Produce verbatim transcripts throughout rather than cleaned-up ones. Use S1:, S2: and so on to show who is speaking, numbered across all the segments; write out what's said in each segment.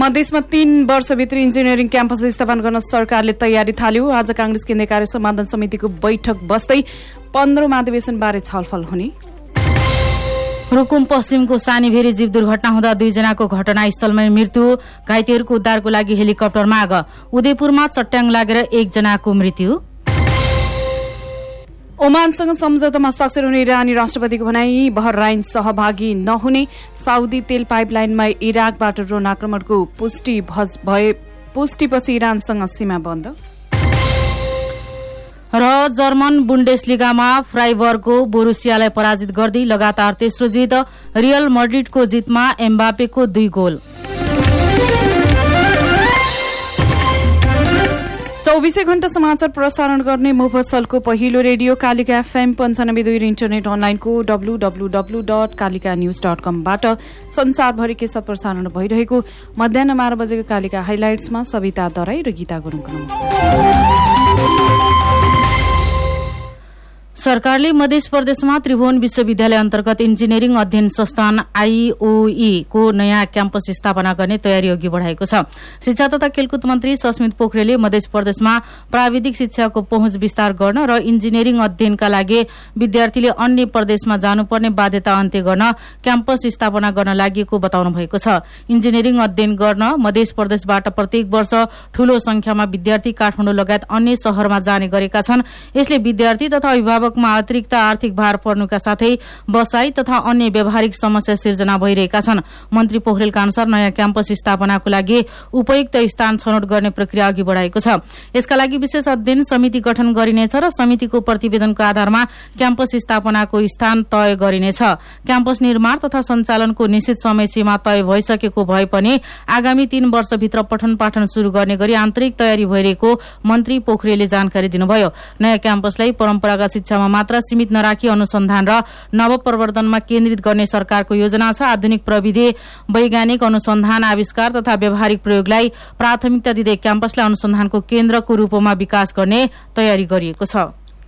S1: मधेसमा तीन वर्षभित्र इन्जिनियरिङ क्याम्पस स्थापना गर्न सरकारले तयारी थाल्यो। आज कांग्रेस केन्द्रीय कार्य सम्पादन समितिको बैठक बस्दै पन्ध्रौं महाधिवेशनबारे छलफल हुने।
S2: रुकुम पश्चिमको सानीभेरी जीव दुर्घटना हुँदा दुईजनाको घटनास्थलमै मृत्यु, घाइतेहरूको उद्धारको लागि हेलिकप्टर माग। उदयपुरमा चट्याङ लागेर एकजनाको मृत्यु।
S1: ओमानसँग सम्झौतामा स्वाक्षर हुने इरानी राष्ट्रपतिको भनाई। बहराइन सहभागी नहुने। साउदी तेल पाइपलाइनमा इराकबाट ड्रोन आक्रमणको पुष्टि भए पुष्टिपछि इरानसँग सीमा बन्द।
S2: र जर्मन बुन्डेसलिगामा फ्राइबर्गको बोरुसियालाई पराजित गर्दै लगातार तेस्रो जित। रियल मड्रिडको जितमा एम्बापेको दुई गोल।
S1: चौबीसै घण्टा समाचार प्रसारण गर्ने मुफसलको पहिलो रेडियो कालिका एफएम पञ्चानब्बे दुई र इन्टरनेट अनलाइनको W W W dot Kalika news dot कमबाट संसारभरि के साथ प्रसारण भइरहेको मध्याह बाह्र बजेको कालिका हाइलाइट्समा सविता दराई र गीता गुरुङको नमस्कार।
S2: सरकारले मध्य प्रदेशमा त्रिभुवन विश्वविद्यालय अन्तर्गत इन्जिनियरिङ अध्ययन संस्थान आईओई को नयाँ क्याम्पस स्थापना गर्ने तयारी अघि बढ़ाएको छ। शिक्षा तथा खेलकुद मन्त्री सस्मित पोखरेलले मध्य प्रदेशमा प्राविधिक शिक्षाको पहुँच विस्तार गर्न र इन्जिनियरिङ अध्ययनका लागि विद्यार्थीले अन्य प्रदेशमा जानुपर्ने बाध्यता अन्त्य गर्न क्याम्पस स्थापना गर्न लागि बताउनु भएको छ। इन्जिनियरिङ अध्ययन गर्न मध्य प्रदेशबाट प्रत्येक वर्ष ठूलो संख्यामा विद्यार्थी काठमाडौँ लगायत अन्य शहरमा जाने गरेका छन्। यसले विद्यार्थी तथा अभिभावक मा अतिरिक्त आर्थिक भार पर्नुका साथै बसाई तथा अन्य व्यावहारिक समस्या सिर्जना भइरहेका छन्। मन्त्री पोखरेलका अनुसार नयाँ क्याम्पस स्थापनाको लागि उपयुक्त स्थान छनौट गर्ने प्रक्रिया अघि बढ़ाएको छ। यसका लागि विशेष अध्ययन समिति गठन गरिनेछ र समितिको प्रतिवेदनको आधारमा क्याम्पस स्थापनाको स्थान तय गरिनेछ। क्याम्पस निर्माण तथा सञ्चालनको निश्चित समय सीमा तय भइसकेको भए पनि आगामी तीन वर्षभित्र पठन पाठन शुरू गर्ने गरी आन्तरिक तयारी भइरहेको मन्त्री पोखरेलले जानकारी दिनुभयो। नयाँ क्याम्पसलाई परम्परागत शिक्षामा मात्र सीमित नराखी अनुसन्धान र नवप्रवर्धनमा केन्द्रित गर्ने सरकारको योजना छ। आधुनिक प्रविधि, वैज्ञानिक अनुसन्धान, आविष्कार तथा व्यावहारिक प्रयोगलाई प्राथमिकता दिँदै क्याम्पसलाई अनुसन्धानको केन्द्रको रूपमा विकास गर्ने तयारी गरिएको छ।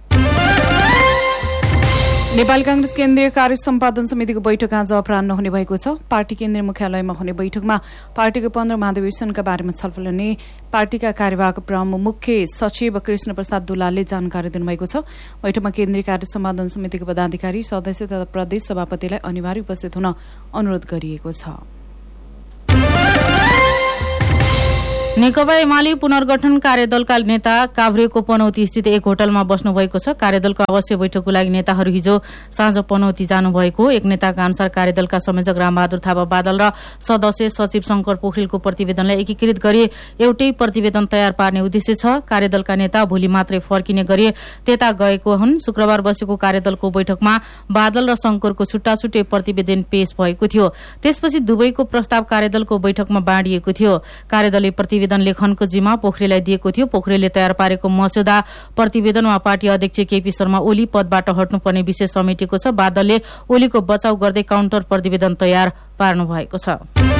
S1: नेपाली कांग्रेस केन्द्रीय कार्य सम्पादन समितिको बैठक आज अपराह्न हुने भएको छ। पार्टी केन्द्रीय मुख्यालयमा हुने बैठकमा पार्टीको पन्ध्र महाधिवेशनका बारेमा छलफल हुने पार्टीका कार्यवाहक प्रमुख मुख्य सचिव कृष्ण प्रसाद दुलालले जानकारी दिनुभएको छ। बैठकमा केन्द्रीय कार्य सम्पादन समितिको पदाधिकारी, सदस्य तथा प्रदेश सभापतिलाई अनिवार्य उपस्थित हुन अनुरोध गरिएको छ।
S2: नेकपा एमाले पुनर्गठन कार्यदलका नेता काभ्रेको पनौती स्थित एक होटलमा बस्नु भएको छ। कार्यदलको अवश्य बैठकको लागि नेताहरू हिजो साँझ पनौती जानुभएको। एक नेताका अनुसार कार्यदलका संयोजक रामबहादुर थापा बादल र सदस्य सचिव शंकर पोखरेलको प्रतिवेदनलाई एकीकृत गरी एउटै प्रतिवेदन तयार पार्ने उद्देश्य छ। कार्यदलका नेता भोलि मात्रै फर्किने गरी त्यता गएको हुन्। शुक्रबार बसेको कार्यदलको बैठकमा बादल र शंकरको छुट्टा छुट्टै प्रतिवेदन पेश भएको थियो। त्यसपछि दुवैको प्रस्ताव कार्यदलको बैठकमा बाँडिएको थियो। कार्यदलले प्रतिवेदन लेखनको जिम्मा पोखरेललाई दिएको थियो। पोखरेलले तयार पारेको मस्यौदा प्रतिवेदनमा पार्टी अध्यक्ष केपी शर्मा ओली पदबाट हट्नुपर्ने विषय समेटेको छ। बादलले ओलीको बचाउ गर्दै काउन्टर प्रतिवेदन तयार पार्नु भएको छ।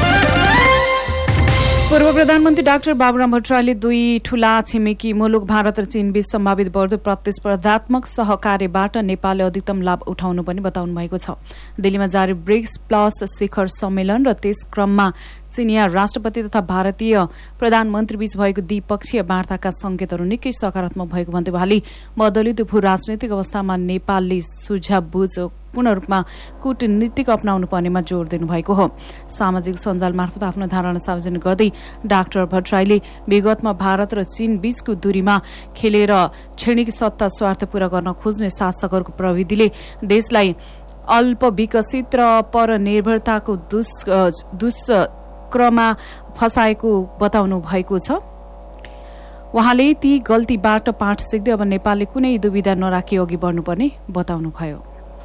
S1: पूर्व प्रधानमन्त्री डाक्टर बाबुराम भट्टराईले दुई ठूला छिमेकी मुलुक भारत र चीन बीच सम्भावित बढ्दो प्रतिस्पर्धात्मक सहकार्यबाट नेपालले अधिकतम लाभ उठाउनु पनि बताउनु भएको छ। दिल्लीमा जारी ब्रिक्स प्लस शिखर सम्मेलन र त्यस क्रममा चीनिया राष्ट्रपति तथा भारतीय प्रधानमन्त्री बीच भएको द्विपक्षीय वार्ताका संकेतहरू निकै सकारात्मक भएको भन्दै वहाँले बदलिँदो भू राजनैतिक अवस्थामा नेपालले सुझाव बुझ पूर्ण रूपमा कूटनीतिक अपनाउनु पर्नेमा जोड़ दिनुभएको हो। सामाजिक सञ्जाल मार्फत आफ्नो धारणा सार्वजनिक गर्दै डाक्टर भट्टराईले विगतमा भारत र चीन बीचको दूरीमा खेलेर क्षणिक सत्ता स्वार्थ पूरा गर्न खोज्ने शासकहरूको प्रविधिले देशलाई अल्प विकसित र परनिर्भरताको दुष्कर्ममा फसाएको बताउनु भएको छ। वहाँले ती गल्तीबाट पाठ सिक्दै अब नेपालले कुनै दुविधा नराखी अघि बढ्नुपर्ने बताउनुभयो।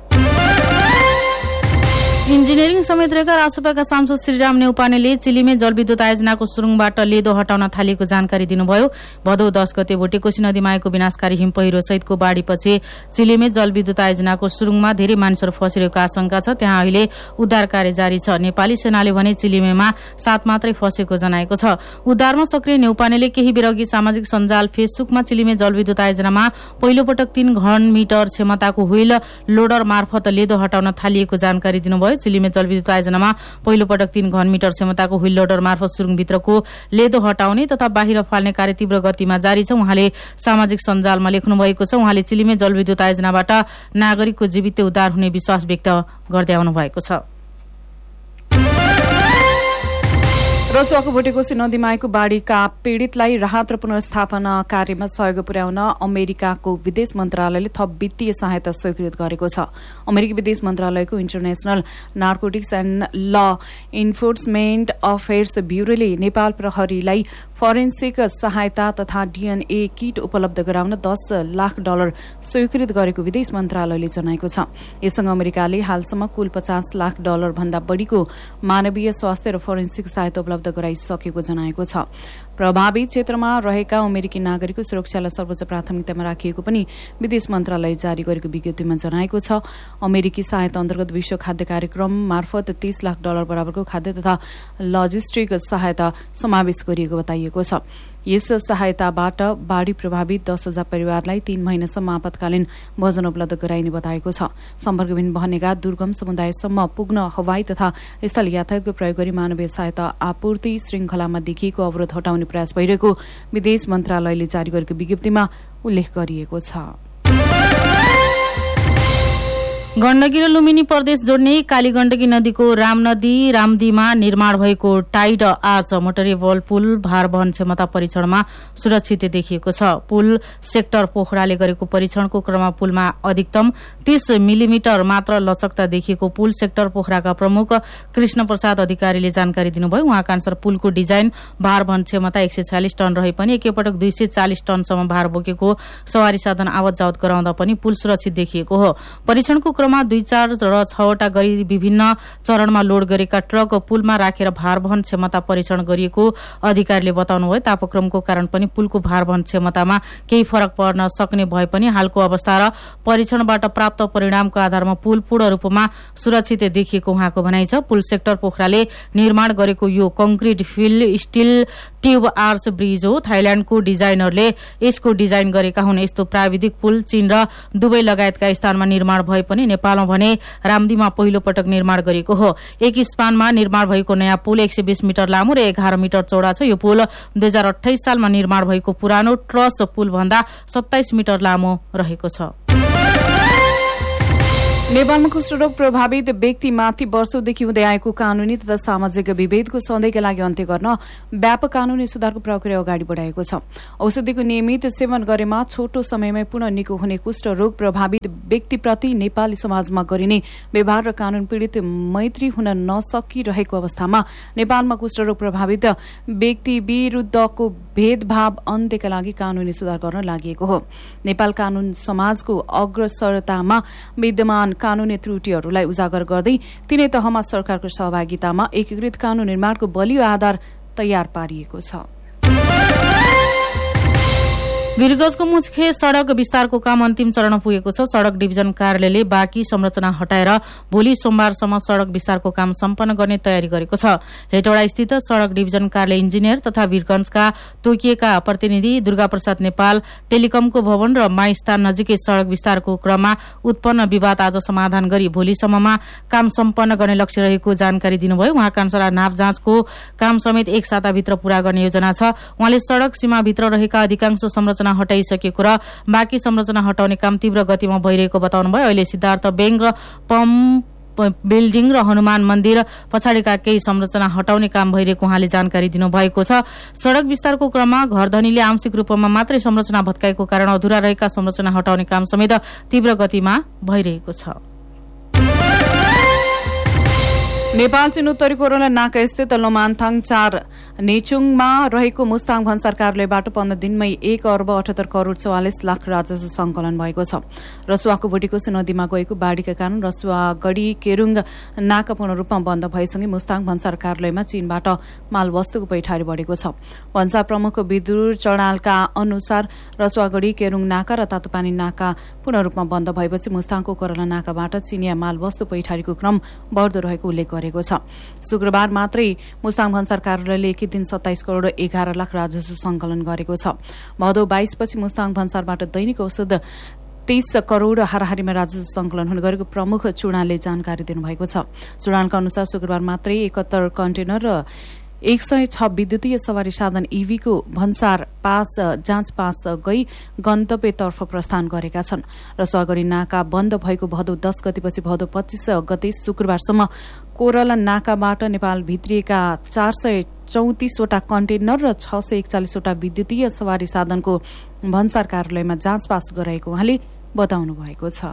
S2: इन्जिनियरिङ समेत रहेका रासपाका सांसद श्रीराम नेउपानेले चिलिमे जलविद्युत आयोजनाको सुरुङबाट लेदो हटाउन थालिएको जानकारी दिनुभयो। भदौ दस गते भोटेकोशी नदीमा आएको विनाशकारी हिम पहिरो सहितको बाढ़ीपछि चिलिमे जलविद्युत आयोजनाको सुरुङमा धेरै मानिसहरू फसिरहेको आशंका छ। त्यहाँ अहिले उद्धार कार्य जारी छ। नेपाली सेनाले भने चिलिमेमा सात मात्रै फसेको जनाएको छ। उद्धारमा सक्रिय नेउपानेले केही बेर अघि सामाजिक सञ्जाल फेसबुकमा चिलिमे जलविद्युत आयोजनामा पहिलोपटक तीन घन मिटर क्षमताको व्हील लोडर मार्फत लेदो हटाउन थालिएको जानकारी दिनुभयो। चिलिमे जलविद्युत आयोजनामा पहिलो पटक तीन घन मिटर क्षमताको व्हील लोडर मार्फत सुरुङभित्रको लेदो हटाउने तथा बाहिर फाल्ने कार्य तीव्र गतिमा जारी छ। उहाँले सामाजिक सञ्जालमा लेख्नु भएको छ। उहाँले चिलिमे जलविद्युत आयोजनाबाट नागरिकको जीवित उद्धार हुने विश्वास व्यक्त गर्दै आउनु भएको छ।
S1: रसुवाको भुटेकोशी नदीमा आएको बाढ़ीका पीड़ितलाई राहत र पुनर्स्थापना कार्यमा सहयोग पुर्याउन अमेरिकाको विदेश मन्त्रालयले थप वित्तीय सहायता स्वीकृत गरेको छ। अमेरिकी विदेश मन्त्रालयको इन्टरनेशनल नार्कोटिक्स एण्ड ल इन्फोर्समेन्ट अफेयर्स ब्यूरोले नेपाल प्रहरीलाई फोरेन्सिक सहायता तथा डीएनए किट उपलब्ध गराउन दस लाख डलर स्वीकृत गरेको विदेश मन्त्रालयले जनाएको छ। यससँग अमेरिकाले हालसम्म कुल पचास लाख डलर भन्दा बढ़ीको मानवीय स्वास्थ्य र फोरेन्सिक सहायता उपलब्ध गराइसकेको जनाएको छ। प्रभावित क्षेत्रमा रहेका अमेरिकी नागरिकको सुरक्षालाई सर्वोच्च प्राथमिकतामा राखिएको पनि विदेश मन्त्रालय जारी गरेको विज्ञप्तिमा जनाएको छ। अमेरिकी सहायता अन्तर्गत विश्व खाद्य कार्यक्रम मार्फत तीस लाख डलर बराबरको खाद्य तथा लजिस्टिक सहायता समावेश गरिएको बताइएको छ। यस सहायताबाट बाढ़ी प्रभावित दस हजार परिवारलाई तीन महिनासम्म आपतकालीन भोजन उपलब्ध गराइने बताएको छ। सम्पर्कविहीन बनेका दुर्गम समुदायसम्म पुग्न हवाई तथा स्थल यातायातको प्रयोग गरी मानवीय सहायता आपूर्ति श्रृंखलामा देखिएको अवरोध हटाउने प्रयास भइरहेको विदेश मन्त्रालयले जारी गरेको विज्ञप्तिमा उल्लेख गरिएको छ।
S2: गण्डकी र लुम्बिनी प्रदेश जोड्ने काली गण्डकी नदीको रामनदी रामदीमा निर्माण भएको टाइड आर्च मोटरेबल पुल भार वहन क्षमता परीक्षणमा सुरक्षित देखिएको छ। पुल सेक्टर पोखराले गरेको परीक्षणको क्रममा पुलमा अधिकतम तीस मिलिमिटर मात्र लचकता देखिएको पुल सेक्टर पोखराका प्रमुख कृष्ण प्रसाद अधिकारीले जानकारी दिनुभयो। उहाँका अनुसार पुलको डिजाइन भार वहन क्षमता एक सय छयालिस टन रहे पनि एकैपटक दुई सय चालिस टनसम्म भार बोकेको सवारी साधन आवत जावत गराउँदा पनि पुल सुरक्षित देखिएको हो। परीक्षणको क्रममा दुई चार र छवटा गरी विभिन्न चरणमा लोड गरेका ट्रक पुलमा राखेर भार वहन क्षमता परीक्षण गरिएको अधिकारीले बताउनुभयो। तापक्रमको कारण पनि पुलको भार वहन क्षमतामा केही फरक पर्न सक्ने भए पनि हालको अवस्था र परीक्षणबाट प्राप्त परिणामको आधारमा पुल पूर्ण रूपमा सुरक्षित देखिएको उहाँको भनाइ छ। पुल सेक्टर पोखराले निर्माण गरेको यो concrete feel steel tube arch bridge हो। थाइल्याण्डको डिजाइनरले यसको डिजाइन गरेका हुन्। यस्तो प्राविधिक पुल चीन र दुबई लगायतका स्थानमा निर्माण भए पनि नेपालमा भने रामदीमा पहिलो पटक निर्माण गरिएको हो। एक स्पानमा निर्माण भएको नयाँ पुल एक सय बीस मिटर लामो र एघार मिटर चौडा छ। यो पुल दुई हजार अठाइस सालमा निर्माण भएको पुरानो ट्रस पुल भन्दा सत्ताइस मिटर लामो रहेको छ।
S1: नेपालमा कुष्ठरोग प्रभावित व्यक्तिमाथि वर्षौंदेखि हुँदै आएको कानूनी तथा सामाजिक विभेदको सधैँका लागि अन्त्य गर्न व्यापक कानूनी सुधारको प्रक्रिया अगाडि बढाएको छ। औषधिको नियमित सेवन गरेमा छोटो समयमै पुनः निको हुने कुष्ठरोग प्रभावित व्यक्तिप्रति नेपाली समाजमा गरिने व्यवहार र कानून पीड़ित मैत्री हुन नसकिरहेको अवस्थामा नेपालमा कुष्ठरोग प्रभावित व्यक्ति विरूद्धको भेदभाव अन्त्यका लागि कानूनी सुधार गर्न लागि हो। नेपाल कानून समाजको अग्रसरतामा विद्यमान कानूनी त्रुटिहरूलाई उजागर गर्दै तीनै तहमा सरकारको सहभागितामा एकीकृत कानून निर्माणको बलियो आधार तयार पारिएको छ। वीरगंजको मुख्य सड़क विस्तारको काम अन्तिम चरण पुगेको छ। सड़क डिभिजन कार्यालयले बाँकी संरचना हटाएर भोलि सोमबारसम्म सड़क विस्तारको काम सम्पन्न गर्ने तयारी गरेको छ। हेटौडा स्थित सड़क डिभिजन कार्यालय इन्जिनियर तथा वीरगंजका तोकिएका प्रतिनिधि दुर्गा प्रसाद नेपाल टेलिकमको भवन र माइस्थान नजिकै सड़क विस्तारको क्रममा उत्पन्न विवाद आज समाधान गरी भोलिसम्ममा काम सम्पन्न गर्ने लक्ष्य रहेको जानकारी दिनुभयो। उहाँका अनुसार नाप जाँचको काम समेत एक साताभित्र पूरा गर्ने योजना छ। उहाँले सड़क सीमाभित्र रहेका अधिकांश संरचना हटाइसकेको र बाँकी संरचना हटाउने काम तीव्र गतिमा भइरहेको बताउनुभयो। अहिले सिद्धार्थ बैंक पम्प बिल्डिङ र हनुमान मन्दिर पछाडिका केही संरचना हटाउने काम भइरहेको उहाँले जानकारी दिनुभएको छ। सड़क विस्तारको क्रममा घरधनीले आंशिक रूपमा मात्रै संरचना भत्काएको कारण अधुरा रहेका संरचना हटाउने काम समेत तीव्र गतिमा भइरहेको छ। नेपाल चीन उत्तरी कोरोना नाका स्थित लोमान्थाङ चार नेचुङमा रहेको मुस्ताङ भन्सार कार्यालयबाट पन्ध्र दिनमै एक अर्ब अठहत्तर करोड़ चौवालिस लाख राजस्व संकलन भएको छ। रसुवाको भुटेकोशी नदीमा गएको बाढ़ीका कारण रसुवा गढ़ी केरुङ नाका पूर्ण रूपमा बन्द भएसँगै मुस्ताङ भन्सार कार्यालयमा चीनबाट माल वस्तुको पैठारी बढ़ेको छ। भन्सार प्रमुख विदुर चढ़ालका अनुसार रसुवागढ़ी केरुङ नाका र तातोपानी नाका पूर्ण रूपमा बन्द भएपछि मुस्ताङको कोरोना नाकाबाट चीनिया माल वस्तु पैठारीको क्रम बढ़दो रहेको उल्लेख गरेको छ। शुक्रबार मात्रै मुस्ताङ भन्सार कार्यालयले एक दिन सत्ताइस करोड़ एघार लाख राजस्व संकलन गरेको छ। भदौ बाइस पछि मुस्ताङ भन्सारबाट दैनिक औषध तेइस करोड़ हाराहारीमा राजस्व संकलन हुने गरेको प्रमुख चुडानले जानकारी दिनुभएको छ। चुडानका अनुसार शुक्रबार मात्रै एकहत्तर कन्टेनर र एक सय छ विद्युतीय सवारी साधन ईभीको भन्सार पास जाँच पास गई गन्तव्यतर्फ प्रस्थान गरेका छन्। रसुवागढी नाका बन्द भएको भदौ दस गतेपछि भदौ पच्चीस गते शुक्रबारसम्म कोरला नाकाबाट नेपाल भित्रिएका चार सय चौतिसवटा कन्टेनर र छ सय एकचालिसवटा विद्युतीय सवारी साधनको भन्सार कार्यालयमा जाँच पास गराएको उहाँले बताउनु भएको छ।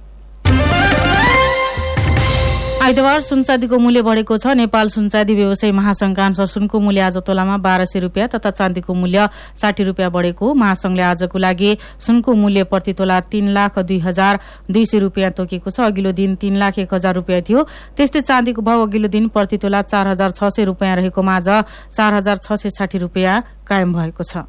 S2: आइतबार सुनचाँदीको मूल्य बढेको छ। नेपाल सुनचाँदी व्यवसायी महासंघका अनुसार सुनको मूल्य आज तोलामा बाह्र सय रुपियाँ तथा चाँदीको मूल्य साठी रुपियाँ बढेको। महासंघले आजको लागि सुनको मूल्य प्रति तोला तीन लाख दुई हजार दुई सय रुपियाँ तोकेको छ। अघिल्लो दिन तीन लाख एक हजार रुपियाँ थियो। त्यस्तै चाँदीको भाव अघिल्लो दिन प्रति तोला चार हजार छ सय रुपियाँ रहेकोमा आज चार हजार छ सय साठी रुपियाँ कायम भएको छ।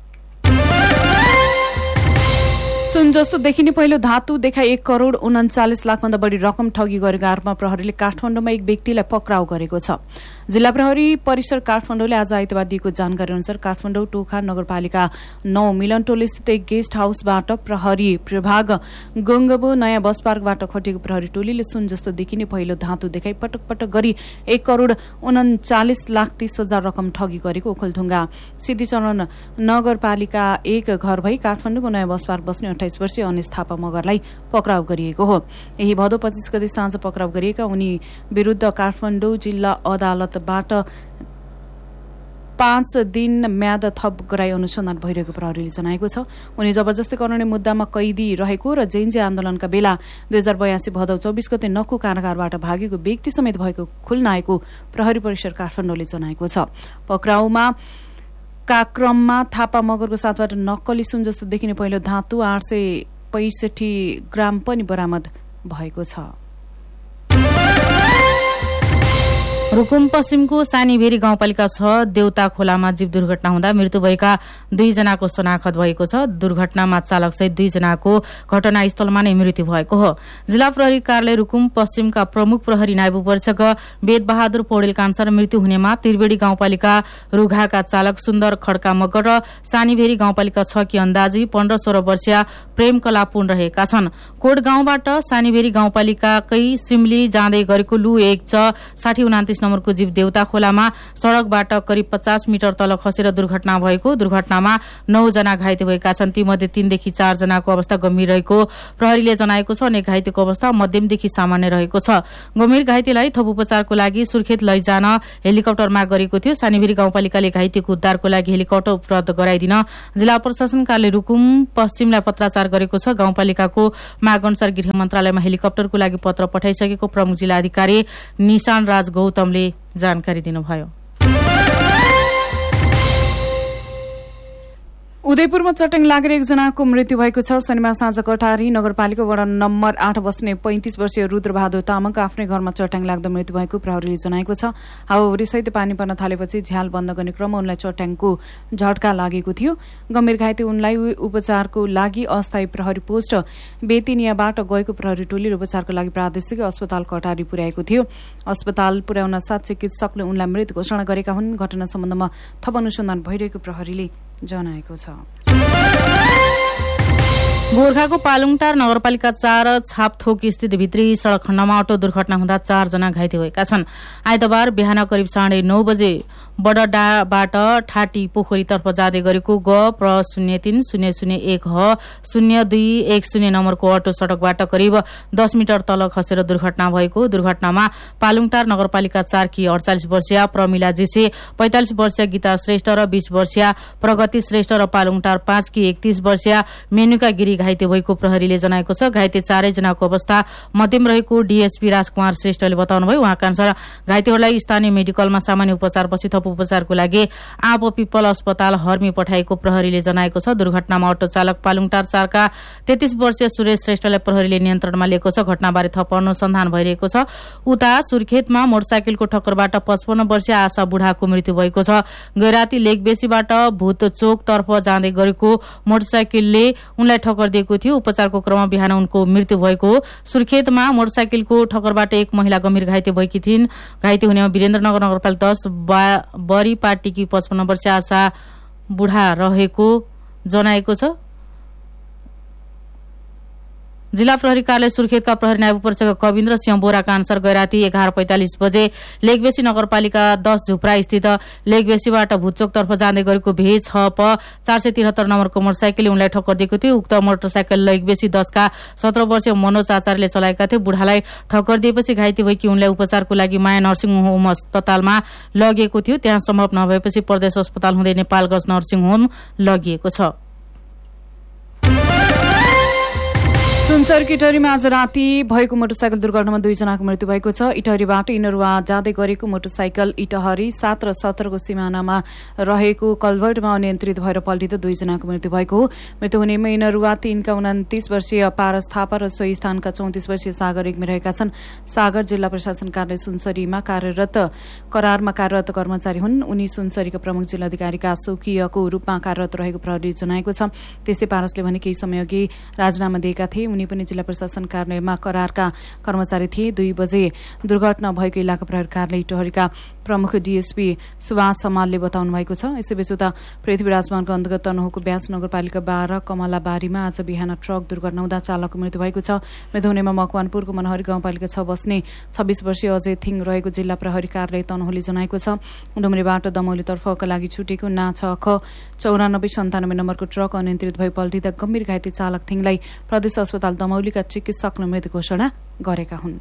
S1: सुन जस्तो देखिने पहिलो धातु देखाई एक करोड़ उन्चालिस लाखभन्दा बढी रकम ठगी गरेको आरोपमा प्रहरीले काठमाडौँमा एक व्यक्तिलाई पक्राउ गरेको छ। जिल्ला प्रहरी परिसर काठमाडौँले आज आइतबार दिएको जानकारी अनुसार काठमाडौँ टोखा नगरपालिका नौ मिलनटोल स्थित एक गेस्ट हाउसबाट प्रहरी प्रभाग गंगबो नयाँ बस पार्कबाट खटिएको प्रहरी टोलीले सुन जस्तो देखिने पहिलो धातु देखाई पटक पटक गरी एक करोड़ उन्चालिस लाख तीस हजार रकम ठगी गरेको ओखलढुङ्गा सिद्धिचरण नगरपालिका एक घर भई काठमाडौँको नयाँ बस पार्क बस्ने अठाइस वर्षीय अनिस थापा मगरलाई पक्राउ गरिएको हो। यही भदौ पच्चीस गते साँझ पक्राउ गरिएका उनी विरूद्ध काठमाडौँ जिल्ला अदालतबाट पाँच दिन म्याद थप गराई अनुसन्धान भइरहेको प्रहरीले जनाएको छ। उनी जबरजस्ती कराउने मुद्दामा कैदी रहेको र जेन्जे आन्दोलनका बेला दुई हजार बयासी भदौ चौबिस गते नक्कु कारागारबाट भागेको व्यक्ति समेत भएको खुल्न आएको प्रहरी परिसर काठमाडौँले जनाएको छ। पक्राउमा का क्रममा थापा मगरको साथबाट नक्कली सुन जस्तो देखिने पहिलो धातु आठ सय पैंसठी ग्राम पनि बरामद भएको छ।
S2: रुकुम पश्चिमको सानीभेरी गाउँपालिका छ देउता खोलामा जीव दुर्घटना हुँदा मृत्यु भएका दुईजनाको शनाखत भएको छ। दुर्घटनामा चालक सहित दुईजनाको घटनास्थलमा नै मृत्यु भएको हो। जिल्ला प्रहरी कार्यालय रुकुम पश्चिमका प्रमुख प्रहरी नायब उपरीक्षक वेद बहादुर पौडेलका अनुसार मृत्यु हुनेमा त्रिवेणी गाउँपालिका रुघाका चालक सुन्दर खड्का मगर र सानीभेरी गाउँपालिका छ कि अन्दाजी पन्ध्र सोह्र वर्षीय प्रेम कला पुन रहेका छन्। कोट गाउँबाट सानीभेरी गाउँपालिकाकै सिमली जाँदै गरेको लु एक च साठी उनातिस नम्बरको जीव देउता खोलामा सड़कबाट करिब पचास मिटर तल खसेर दुर्घटना भएको। दुर्घटनामा नौ जना घाइते भएका छन्। तीमध्ये तीनदेखि चार जनाको अवस्था गम्भीर रहेको प्रहरीले जनाएको छ। अनेक घाइतेको अवस्था मध्यमदेखि सामान्य रहेको छ। गम्भीर घाइतेलाई थप उपचारको लागि सुर्खेत लैजान हेलिकप्टर माग गरेको थियो। सानीभेरी गाउँपालिकाले घाइतेको उद्धारको लागि हेलिकप्टर उपलब्ध गराइदिन जिल्ला प्रशासन कार्यालय रुकुम पश्चिमलाई पत्राचार गरेको छ। गाउँपालिकाको माग अनुसार गृह मन्त्रालयमा हेलिकप्टरको लागि पत्र पठाइसकेको प्रमुख जिल्ला अधिकारी निशान राज गौतम जानकारी दिनुभयो।
S1: उदयपुरमा चट्याङ लागेर एकजनाको मृत्यु भएको छ। शनिबार साँझ कटारी नगरपालिका वडा नम्बर आठ बस्ने पैंतिस वर्षीय रुद्रबहादुर तामाङको आफ्नै घरमा चट्याङ लाग्दा मृत्यु भएको प्रहरीले जनाएको छ। हावाहुरीसहित पानी पर्न थालेपछि झ्याल बन्द गर्ने क्रममा उनलाई चट्याङको झट्का लागेको थियो। गम्भीर घाइते उनलाई उपचारको लागि अस्थायी प्रहरी पोस्ट बेतिनियाबाट गएको प्रहरी टोलीले उपचारको लागि प्रादेशिक अस्पताल कटारी पुर्याएको थियो। अस्पताल पुर्याउन साथ चिकित्सकले उनलाई मृत घोषणा गरेका हुन्। घटना सम्बन्धमा थप अनुसन्धान भइरहेको प्रहरीले जनाएको छ।
S2: गोर्खाको पालुङटार नगरपालिका चार छापथोक स्थित भित्री सड़क खण्डमा अटो दुर्घटना हुँदा चारजना घाइते भएका छन्। आइतबार बिहान करिब साढे नौ बजे बडडाबाट ठाटी पोखरीतर्फ जाँदै गरेको ग प्र शून्य तीन शून्य शून्य एक ह शून्य दुई एक शून्य नम्बरको अटो सड़कबाट करिब दस मिटर तल खसेर दुर्घटना भएको। दुर्घटनामा पालुङटार नगरपालिका चार की अडचालिस वर्षीय प्रमिला जेसे, पैंतालिस वर्षीय गीता श्रेष्ठ र बीस वर्षीय प्रगति श्रेष्ठ र पालुङटार पाँच की एकतीस वर्षीय मेनुका गिरी घाइते भएको प्रहरीले जनाएको छ। घाइते चारैजनाको अवस्था मध्यम रहेको डीएसपी राजकुमार श्रेष्ठले बताउनुभयो। उहाँका अनुसार घाइतेहरूलाई स्थानीय मेडिकलमा सामान्य उपचारपछि थप उपचारको लागि आँप पिपल अस्पताल हर्मी पठाएको प्रहरीले जनाएको छ। दुर्घटनामा अटो चालक पालुङटार चारका तेत्तीस वर्षीय सुरेश श्रेष्ठलाई प्रहरीले नियन्त्रणमा लिएको छ। घटनाबारे थप अनुसन्धान भइरहेको छ। उता सुर्खेतमा मोटरसाइकलको ठक्करबाट पचपन्न वर्षीय आशा बुढाको मृत्यु भएको छ। गैराती लेकबेसीबाट भूतचोकतर्फ जाँदै गरेको मोटरसाइकलले उनलाई ठक्कर दिएको थियो। उपचारको क्रममा बिहान उनको मृत्यु भएको। सुर्खेतमा मोटरसाइकलको ठक्करबाट एक महिला गम्भीर घाइते भएकी थिइन्। घाइते हुनेमा वीरेन्द्रनगर नगरपालिका दस बरी पार्टीकी पचपन्न वर्षीय आशा बुढा रहेको जनाएको छ। जिल्ला प्रहरी कार्यालय सुर्खेतका प्रहरी नायब उपरीक्षक कविन्द्र सिंह बोराका अनुसार गैराती एघार पैंतालिस बजे लेकबेसी नगरपालिका दस झुप्रा स्थित लेकबेसीबाट भुचोकतर्फ जाँदै गरेको भे छ प चार सय तिहत्तर नम्बरको मोटरसाइकलले उनलाई ठक्कर दिएको थियो। उक्त मोटरसाइकल लेकबेसी दसका सत्र वर्षीय मनोज आचार्यले चलाएका थिए। बुढालाई ठक्कर दिएपछि घाइते भएकी उनलाई उपचारको लागि माया नर्सिङ होम अस्पतालमा लगिएको थियो। त्यहाँ सम्भव नभएपछि प्रदेश अस्पताल हुँदै नेपालगञ्ज नर्सिङ होम लगिएको छ।
S1: सुनसरकी इटहरीमा आज राति भएको मोटरसाइकल दुर्घटनामा दुईजनाको मृत्यु भएको छ। इटहरीबाट इनरुवा जाँदै गरेको मोटरसाइकल इटहरी सात र सत्रको सिमानामा रहेको कलभर्टमा अनियन्त्रित भएर पल्टिँदा दुईजनाको मृत्यु भएको हो। मृत्यु हुनेमा इनरुवा तीनका उन्तिस वर्षीय पारस थापा र सोही स्थानका चौतिस वर्षीय सागर रेग्मी रहेका छन्। सागर जिल्ला प्रशासन कार्यालय सुनसरीमा कार्यरत करारमा कार्यरत कर्मचारी हुन्। उनी सुनसरीका प्रमुख जिल्लाधिकारीका स्वकीयको रूपमा कार्यरत रहेको प्रहरीले जनाएको छ। त्यस्तै पारसले भने केही समय अघि राजीनामा दिएका थिए। उनी पनि जिल्ला प्रशासन कार्यालयमा करारका कर्मचारी थिए। दुई बजे दुर्घटना भएको इलाका प्रहरी कार्यालय इटहरीका प्रमुख डीएसपी सुभाष समालले बताउनु भएको छ। यसैबीच उता पृथ्वीराज मार्ग अन्तर्गत तनहुको ब्यास नगरपालिका बाह्र कमलाबारीमा आज बिहान ट्रक दुर्घटना हुँदा चालकको मृत्यु भएको छ। मृत्यु हुनेमा मकवानपुरको मनहरी गाउँपालिका छ बस्ने छब्बीस वर्षीय अजय थिङ रहेको जिल्ला प्रहरी कार्यालय तनहुले जनाएको छ। डुम्रीबाट दमौलीतर्फका लागि छुटेको ना छ ख चौरानब्बे सन्तानब्बे नम्बरको ट्रक अनियन्त्रित भई पल्टिँदा गम्भीर घाइते चालक थिङलाई प्रदेश अस्पताल दमौलीका चिकित्सकले मृत घोषणा गरेका हुन्।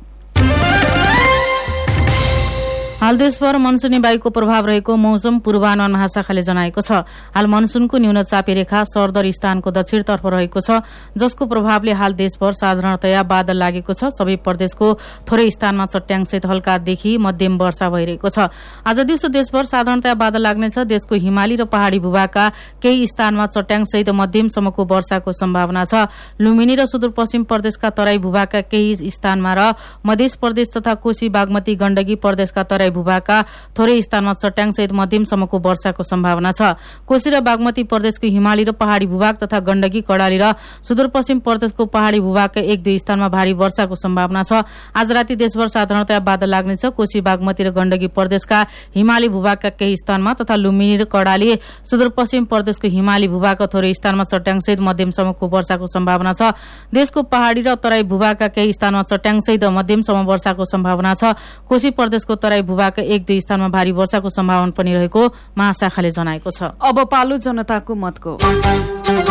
S2: हाल देशभर मनसुनी वायुको प्रभाव रहेको मौसम पूर्वानुमान महाशाखाले जनाएको छ। हाल मनसुनको न्यून चापी रेखा सरदर स्थानको दक्षिणतर्फ रहेको छ, जसको प्रभावले हाल देशभर साधारणतया बादल लागेको छ। सबै प्रदेशको थोरै स्थानमा चट्याङसहित हल्कादेखि मध्यम वर्षा भइरहेको छ। आज दिउँसो देशभर साधारणतया बादल लाग्नेछ। देशको हिमाली र पहाड़ी भूभागका केही स्थानमा चट्याङसहित मध्यमसम्मको वर्षाको सम्भावना छ। लुम्बिनी र सुदूरपश्चिम प्रदेशका तराई भूभागका केही स्थानमा र मध्य प्रदेश तथा कोशी बागमती गण्डकी प्रदेशका तराई भूभागका थोरै स्थानमा चट्याङसहित मध्यमसम्मको वर्षाको सम्भावना छ। कोशी र बागमती प्रदेशको हिमाली र पहाड़ी भूभाग तथा गण्डकी कर्णाली र सुदूरपश्चिम प्रदेशको पहाड़ी भूभागका एक दुई स्थानमा भारी वर्षाको सम्भावना छ। आज राति देशभर साधारणतया बादल लाग्नेछ। कोशी बागमती र गण्डकी प्रदेशका हिमाली भूभागका केही स्थानमा तथा लुम्बिनी र कर्णाली सुदूरपश्चिम प्रदेशको हिमाली भूभागका थोरै स्थानमा चट्याङसहित मध्यमसम्मको वर्षाको सम्भावना छ। देशको पहाड़ी र तराई भूभागका केही स्थानमा चट्याङसहित मध्यमसम्म वर्षाको सम्भावना छ। कोशी प्रदेशको तराई भूभागका एक दुई स्थानमा भारी वर्षाको सम्भावना पनि रहेको महाशाखाले जनाएको छ।
S1: अब पालो जनताको मतको